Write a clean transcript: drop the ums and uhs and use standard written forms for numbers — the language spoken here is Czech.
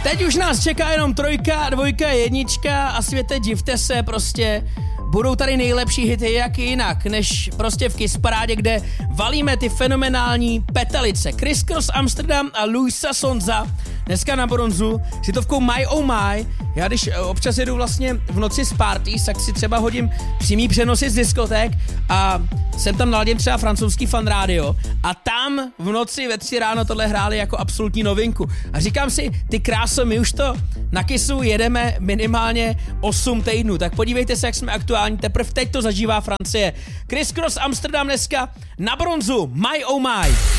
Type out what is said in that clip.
Teď už nás čeká jenom 3, 2, 1 a světe, divte se prostě. Budou tady nejlepší hity, jak jinak, než prostě v Kiss Parádě, kde valíme ty fenomenální petelice. Chris Cross Amsterdam a Luisa Sonza dneska na bronzu s hitovkou My Oh My. Já když občas jedu vlastně v noci z parties, tak si třeba hodím přímý přenosy z diskoték a jsem tam naladěn třeba francouzský fan rádio a tam v noci ve 3 ráno tohle hráli jako absolutní novinku. A říkám si, ty kráso, my už to na Kissu jedeme minimálně 8 týdnů, tak podívejte se, jak jsme aktuální, teprve teď to zažívá Francie. Chris Cross Amsterdam dneska na bronzu, My Oh My.